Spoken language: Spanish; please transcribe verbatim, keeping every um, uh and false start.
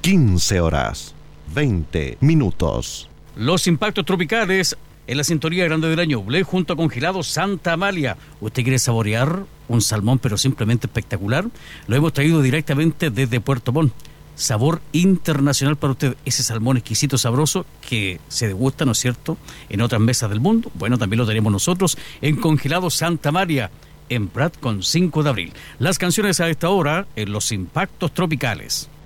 quince horas, veinte minutos. Los impactos tropicales en la sintonía grande del año Ñuble junto a Congelado Santa Amalia. ¿Usted quiere saborear un salmón pero simplemente espectacular? Lo hemos traído directamente desde Puerto Montt. Sabor internacional para usted, ese salmón exquisito, sabroso, que se degusta, ¿no es cierto?, en otras mesas del mundo. Bueno, también lo tenemos nosotros en Congelado Santa María, en Prat con cinco de abril. Las canciones a esta hora en los impactos tropicales.